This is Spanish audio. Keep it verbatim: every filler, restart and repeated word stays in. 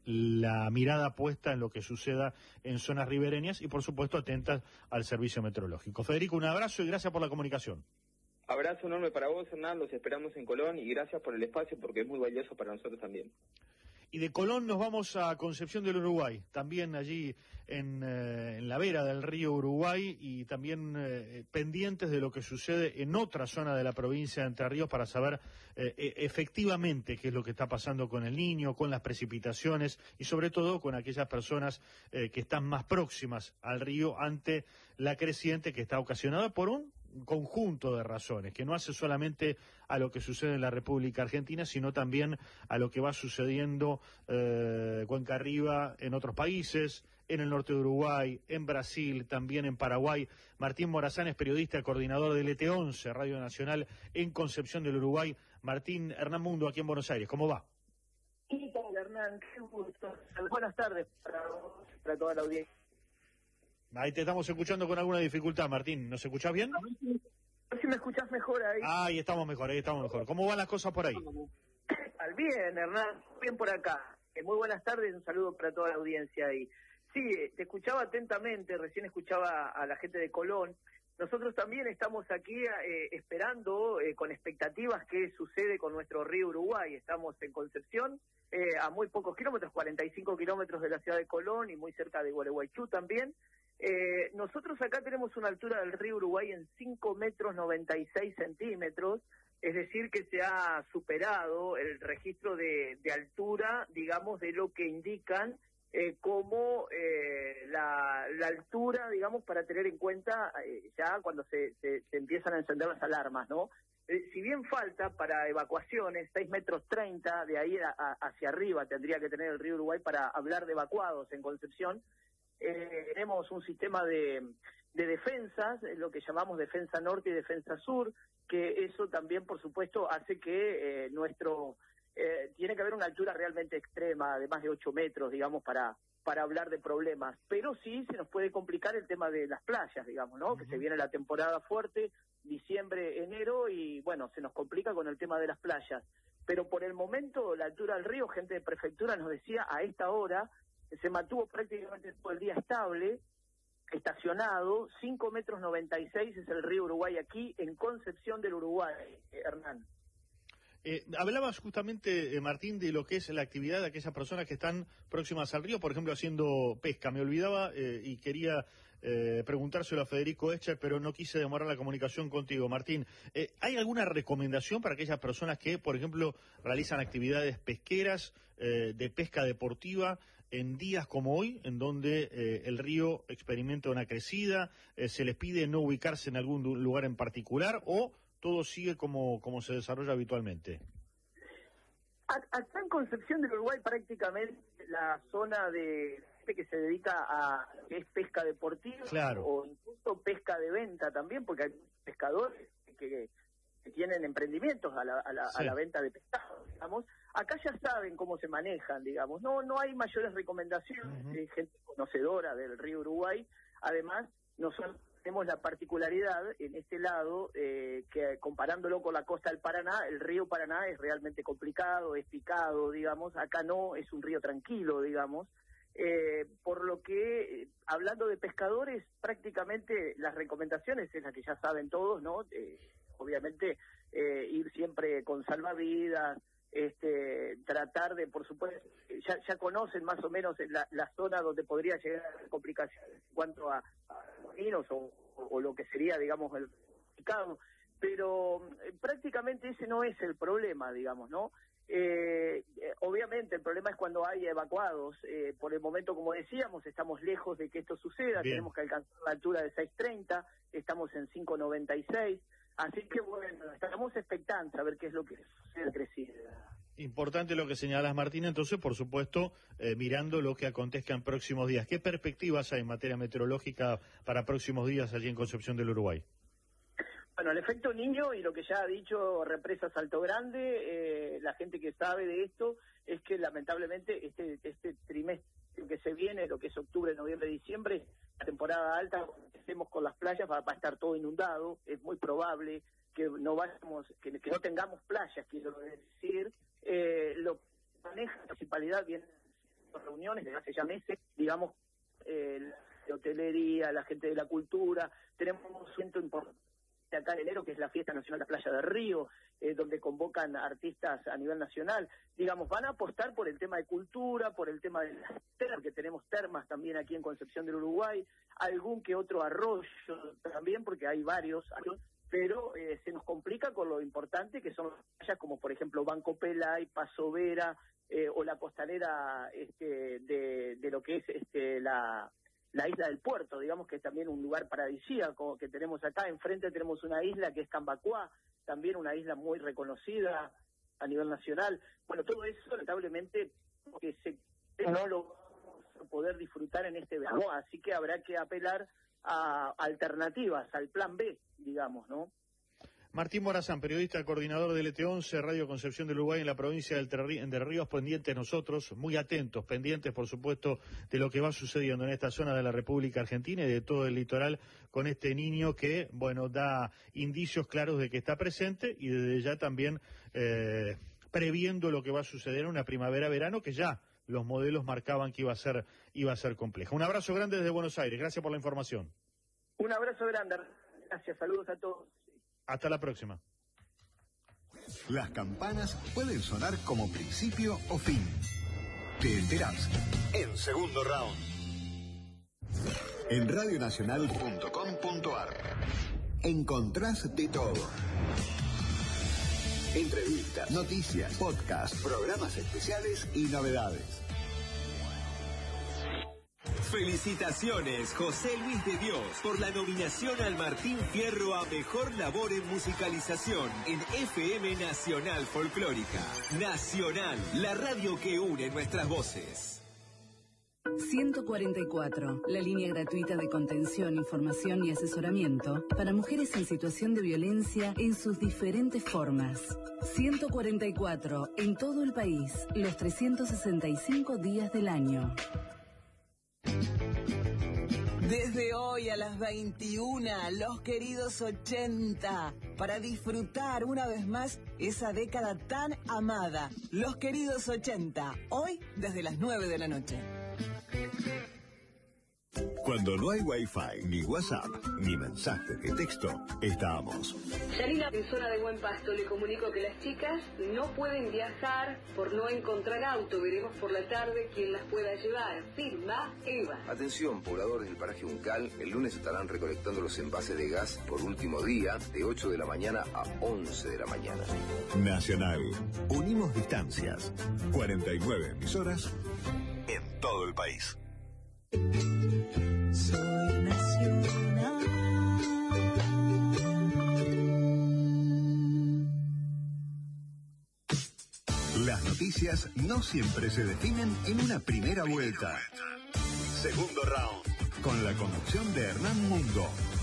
la mirada puesta en lo que suceda en zonas ribereñas y, por supuesto, atentas al servicio meteorológico. Federico, un abrazo y gracias por la comunicación. Abrazo enorme para vos, Hernán, los esperamos en Colón y gracias por el espacio porque es muy valioso para nosotros también. Y de Colón nos vamos a Concepción del Uruguay, también allí en, eh, en la vera del río Uruguay y también eh, pendientes de lo que sucede en otra zona de la provincia de Entre Ríos para saber eh, efectivamente qué es lo que está pasando con el Niño, con las precipitaciones y sobre todo con aquellas personas eh, que están más próximas al río ante la creciente que está ocasionada por un conjunto de razones, que no hace solamente a lo que sucede en la República Argentina, sino también a lo que va sucediendo eh, cuenca arriba en otros países, en el norte de Uruguay, en Brasil, también en Paraguay. Martín Morazán es periodista, coordinador del E T once, Radio Nacional, en Concepción del Uruguay. Martín, Hernán Mundo, aquí en Buenos Aires, ¿cómo va? ¿Qué tal, Hernán? Qué gusto. Buenas tardes para vos, para toda la audiencia. Ahí te estamos escuchando con alguna dificultad, Martín. ¿Nos escuchás bien? A ver si, a ver si me escuchás mejor ahí. Ahí estamos mejor, ahí estamos mejor. ¿Cómo van las cosas por ahí? Al bien, Hernán, bien por acá. Eh, muy buenas tardes, un saludo para toda la audiencia ahí. Sí, eh, te escuchaba atentamente, recién escuchaba a la gente de Colón. Nosotros también estamos aquí eh, esperando eh, con expectativas qué sucede con nuestro río Uruguay. Estamos en Concepción, eh, a muy pocos kilómetros, cuarenta y cinco kilómetros de la ciudad de Colón y muy cerca de Gualeguaychú también. Eh, nosotros acá tenemos una altura del río Uruguay en cinco metros noventa y seis centímetros, es decir que se ha superado el registro de, de altura, digamos, de lo que indican eh, como eh, la, la altura, digamos, para tener en cuenta eh, ya cuando se, se, se empiezan a encender las alarmas, ¿no? Eh, si bien falta para evacuaciones, seis metros treinta, de ahí a, a, hacia arriba tendría que tener el río Uruguay para hablar de evacuados en Concepción. Eh, tenemos un sistema de, de defensas, lo que llamamos defensa norte y defensa sur, que eso también, por supuesto, hace que eh, nuestro... Eh, tiene que haber una altura realmente extrema, de más de ocho metros, digamos, para para hablar de problemas. Pero sí se nos puede complicar el tema de las playas, digamos, ¿no? Uh-huh. Que se viene la temporada fuerte, diciembre, enero, y bueno, se nos complica con el tema de las playas. Pero por el momento, la altura del río, gente de prefectura nos decía, a esta hora se mantuvo prácticamente todo el día estable, estacionado, cinco metros noventa y seis es el río Uruguay aquí, en Concepción del Uruguay, eh, Hernán. Eh, hablabas justamente, eh, Martín, de lo que es la actividad de aquellas personas que están próximas al río, por ejemplo, haciendo pesca. Me olvidaba eh, y quería eh, preguntárselo a Federico Escher, pero no quise demorar la comunicación contigo. Martín, eh, ¿hay alguna recomendación para aquellas personas que, por ejemplo, realizan actividades pesqueras, eh, de pesca deportiva, en días como hoy, en donde eh, el río experimenta una crecida, eh, se les pide no ubicarse en algún lugar en particular o todo sigue como, como se desarrolla habitualmente? Acá en Concepción del Uruguay prácticamente la zona de que se dedica a que es pesca deportiva, claro, o incluso pesca de venta también, porque hay pescadores que, que tienen emprendimientos a la, a la, sí. a la venta de pescado, digamos. Acá ya saben cómo se manejan, digamos. No, no hay mayores recomendaciones, uh-huh. Hay gente conocedora del río Uruguay. Además, nosotros tenemos la particularidad en este lado eh, que comparándolo con la costa del Paraná, el río Paraná es realmente complicado, es picado, digamos. Acá no, es un río tranquilo, digamos. Eh, por lo que, eh, hablando de pescadores, prácticamente las recomendaciones es la que ya saben todos, ¿no? Eh, obviamente, eh, ir siempre con salvavidas, este, tratar de, por supuesto, ya, ya conocen más o menos la, la zona donde podría llegar a complicaciones en cuanto a, a marinos o, o, o lo que sería, digamos, el picado, pero eh, prácticamente ese no es el problema, digamos, ¿no? Eh, eh, obviamente el problema es cuando hay evacuados. Eh, por el momento, como decíamos, estamos lejos de que esto suceda. Bien. Tenemos que alcanzar la altura de seis treinta, estamos en cinco noventa y seis, así que bueno, estamos expectantes a ver qué es lo que sucede crecida. Importante lo que señalas, Martín, entonces, por supuesto, eh, mirando lo que acontezca en próximos días. ¿Qué perspectivas hay en materia meteorológica para próximos días allí en Concepción del Uruguay? Bueno, el efecto Niño y lo que ya ha dicho Represas Alto Grande, eh, la gente que sabe de esto, es que lamentablemente este este trimestre que se viene, lo que es octubre, noviembre, diciembre, la temporada alta, cuando estemos con las playas va, va a estar todo inundado, es muy probable que no vayamos, que, que no tengamos playas, quiero decir, eh, lo que maneja la municipalidad viene reuniones desde hace ya meses, digamos, eh, la hotelería, la gente de la cultura. Tenemos un evento importante acá en enero, que es la Fiesta Nacional de la Playa del Río, eh, donde convocan artistas a nivel nacional. Digamos, van a apostar por el tema de cultura, por el tema de las termas, que tenemos termas también aquí en Concepción del Uruguay, algún que otro arroyo también, porque hay varios, pero eh, se nos complica con lo importante que son las playas como por ejemplo Banco Pelay, Paso Vera, eh, o la costanera este, de, de lo que es este, la... la isla del Puerto, digamos que es también un lugar paradisíaco que tenemos acá. Enfrente tenemos una isla que es Cambacuá, también una isla muy reconocida a nivel nacional. Bueno, todo eso lamentablemente que se, no lo vamos a poder disfrutar en este verano, así que habrá que apelar a alternativas, al plan B, digamos, ¿no? Martín Morazán, periodista, coordinador del E T once, Radio Concepción del Uruguay en la provincia del Ter- Entre Ríos, pendientes nosotros, muy atentos, pendientes por supuesto de lo que va sucediendo en esta zona de la República Argentina y de todo el litoral con este niño que, bueno, da indicios claros de que está presente y desde ya también eh, previendo lo que va a suceder en una primavera-verano que ya los modelos marcaban que iba a ser, iba a ser compleja. Un abrazo grande desde Buenos Aires, gracias por la información. Un abrazo grande, gracias, saludos a todos. Hasta la próxima. Las campanas pueden sonar como principio o fin. Te enterás en Segundo Round. En radio nacional punto com punto ar encontrás de todo. Entrevistas, noticias, podcasts, programas especiales y novedades. Felicitaciones, José Luis de Dios, por la nominación al Martín Fierro a Mejor Labor en Musicalización en F M Nacional Folclórica. Nacional, la radio que une nuestras voces. ciento cuarenta y cuatro, la línea gratuita de contención, información y asesoramiento para mujeres en situación de violencia en sus diferentes formas. ciento cuarenta y cuatro, en todo el país, los trescientos sesenta y cinco días del año. Desde hoy a las veintiuna, los queridos ochenta, para disfrutar una vez más esa década tan amada. Los queridos ochenta, hoy desde las nueve de la noche. Cuando no hay Wi-Fi, ni WhatsApp, ni mensaje de texto, estamos. Yanina, en zona de Buen Pasto, le comunico que las chicas no pueden viajar por no encontrar auto. Veremos por la tarde quién las pueda llevar. Firma Eva. Atención, pobladores del paraje Uncal, el lunes estarán recolectando los envases de gas por último día, de ocho de la mañana a once de la mañana. Nacional. Unimos distancias. cuarenta y nueve emisoras en todo el país. Soy nacional. Las noticias no siempre se definen en una primera vuelta. Segundo round, con la conducción de Hernán Mundo.